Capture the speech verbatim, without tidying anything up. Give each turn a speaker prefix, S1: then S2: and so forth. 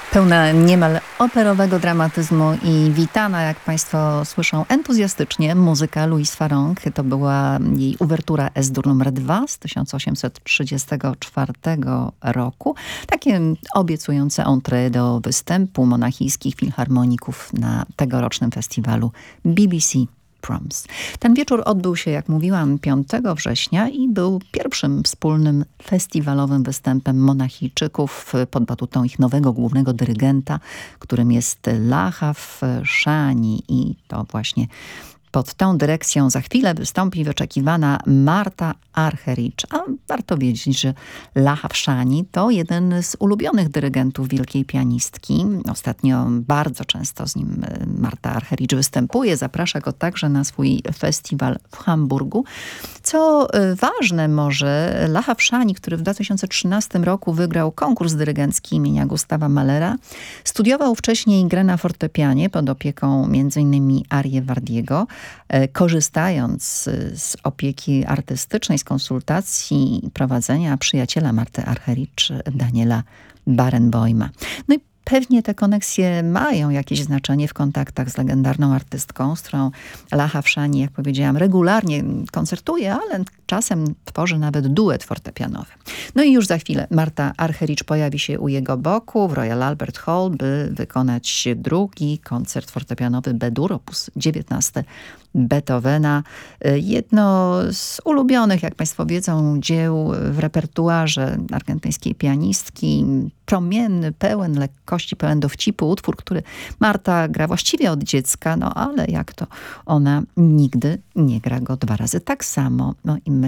S1: Pełna niemal operowego dramatyzmu i witana, jak Państwo słyszą, entuzjastycznie muzyka Louise Farrenc. To była jej uwertura Es-dur numer dwa z tysiąc osiemset trzydziestego czwartego roku. Takie obiecujące entrée do występu monachijskich filharmoników na tegorocznym festiwalu B B C Proms. Ten wieczór odbył się, jak mówiłam, piątego września i był pierwszym wspólnym festiwalowym występem Monachijczyków pod batutą ich nowego głównego dyrygenta, którym jest Lahav Shani, i to właśnie pod tą dyrekcją za chwilę wystąpi wyczekiwana Marta Argerich. A warto wiedzieć, że Lahav Shani to jeden z ulubionych dyrygentów wielkiej pianistki. Ostatnio bardzo często z nim Marta Argerich występuje. Zaprasza go także na swój festiwal w Hamburgu. Co ważne może, Lahav Shani, który w dwa tysiące trzynastym roku wygrał konkurs dyrygencki imienia Gustawa Mahlera, studiował wcześniej grę na fortepianie pod opieką między innymi Arie Vardiego. Korzystając z opieki artystycznej, z konsultacji i prowadzenia przyjaciela Marty Argerich, Daniela Barenboima. No i pewnie te koneksje mają jakieś znaczenie w kontaktach z legendarną artystką, z którą Lahav Shani, jak powiedziałam, regularnie koncertuje, ale czasem tworzy nawet duet fortepianowy. No i już za chwilę Marta Argerich pojawi się u jego boku w Royal Albert Hall, by wykonać drugi koncert fortepianowy B-dur, opus dziewiętnaście Beethovena. Jedno z ulubionych, jak Państwo wiedzą, dzieł w repertuarze argentyńskiej pianistki. Promienny, pełen lekkości, pełen dowcipu utwór, który Marta gra właściwie od dziecka, no ale jak to ona nigdy nie gra go dwa razy tak samo. No i my